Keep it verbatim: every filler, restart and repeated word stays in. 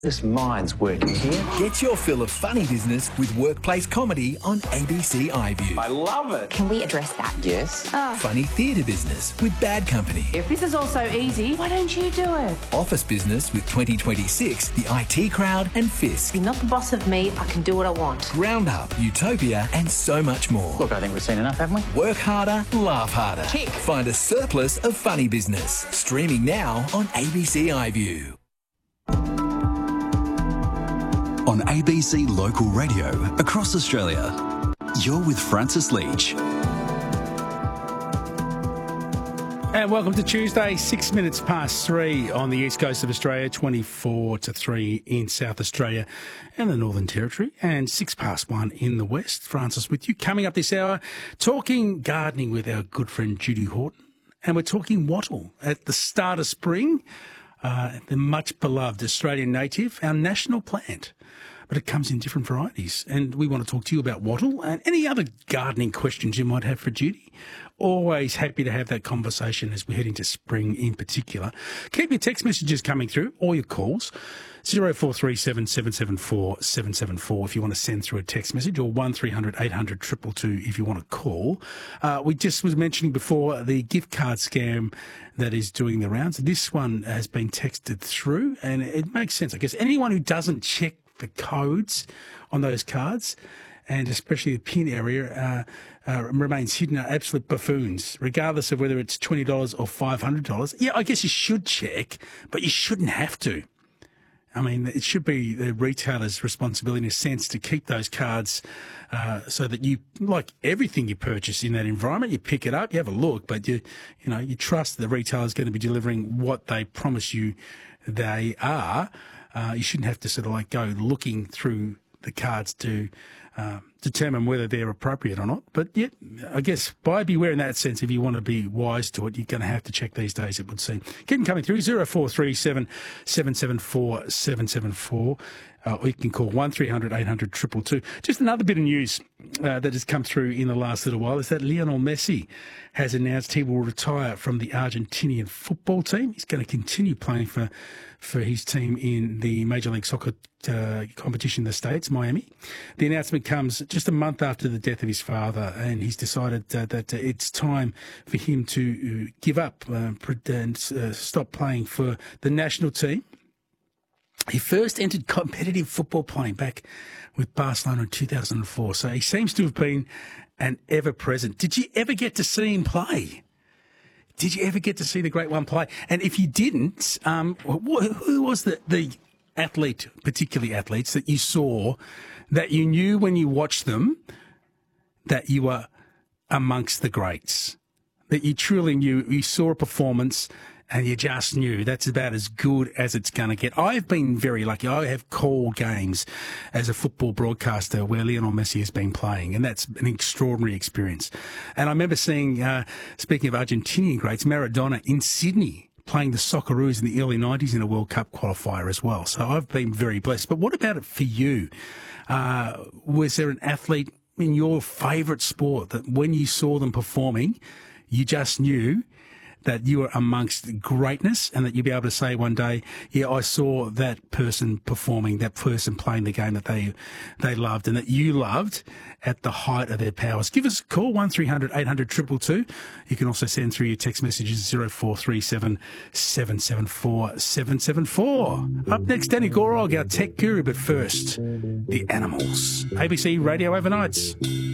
This mind's working here. Get your fill of funny business with workplace comedy on A B C iView. I love it. Can we address that? Yes. Oh. Funny theatre business with Bad Company. If this is all so easy, why don't you do it? Office business with twenty twenty-six, the I T Crowd and Fisk. You're not the boss of me. I can do what I want. Roundup, Utopia and so much more. Look, I think we've seen enough, haven't we? Work harder, laugh harder. Tick. Find a surplus of funny business. Streaming now on A B C iView. On A B C Local Radio across Australia, you're with Francis Leach. And welcome to Tuesday, six minutes past three on the east coast of Australia, twenty-four to three in South Australia and the Northern Territory, and six past one in the west. Francis with you. Coming up this hour, talking gardening with our good friend Judy Horton, and we're talking wattle at the start of spring, uh, the much beloved Australian native, our national plant. But it comes in different varieties. And we want to talk to you about wattle and any other gardening questions you might have for Judy. Always happy to have that conversation as we head into spring in particular. Keep your text messages coming through, or your calls. zero four three seven, seven seven four, seven seven four if you want to send through a text message, or one three hundred, eight hundred, two two two if you want to call. Uh, we just was mentioning before the gift card scam that is doing the rounds. This one has been texted through, and it makes sense. I guess anyone who doesn't check the codes on those cards, and especially the pin area, uh, uh, remains hidden, are absolute buffoons, regardless of whether it's twenty dollars or five hundred dollars. Yeah, I guess you should check, but you shouldn't have to. I mean, it should be the retailer's responsibility in a sense to keep those cards uh, so that you, like everything you purchase in that environment, you pick it up, you have a look, but you, you know, you trust the retailer's going to be delivering what they promise you they are. Uh, you shouldn't have to sort of like go looking through the cards to uh, determine whether they're appropriate or not. But yet, I guess buyer beware in that sense. If you want to be wise to it, you're going to have to check these days, it would seem. Keep them coming through, zero four three seven, seven seven four, seven seven four. Uh, or you can call one three hundred, eight hundred, two two two. Just another bit of news uh, that has come through in the last little while is that Lionel Messi has announced he will retire from the Argentinian football team. He's going to continue playing for for his team in the Major League Soccer uh, competition in the States, Miami. The announcement comes just a month after the death of his father, and he's decided uh, that uh, it's time for him to uh, give up uh, and uh, stop playing for the national team. He first entered competitive football playing back with Barcelona in two thousand four, so he seems to have been an ever-present. Did you ever get to see him play? Did you ever get to see the great one play? And if you didn't, um, who was the, the athlete, particularly athletes, that you saw that you knew when you watched them that you were amongst the greats, that you truly knew, you saw a performance and you just knew that's about as good as it's going to get? I've been very lucky. I have called games as a football broadcaster where Lionel Messi has been playing, and that's an extraordinary experience. And I remember seeing, uh, speaking of Argentinian greats, Maradona in Sydney playing the Socceroos in the early nineties in a World Cup qualifier as well. So I've been very blessed. But what about it for you? Uh, was there an athlete in your favourite sport that when you saw them performing, you just knew that you were amongst greatness, and that you'd be able to say one day, yeah, I saw that person performing, that person playing the game that they they loved and that you loved at the height of their powers? Give us a call, one three hundred, eight hundred, two two two. You can also send through your text messages, zero four three seven, seven seven four, seven seven four. Up next, Danny Gorog, our tech guru, but first, the animals. A B C Radio Overnights.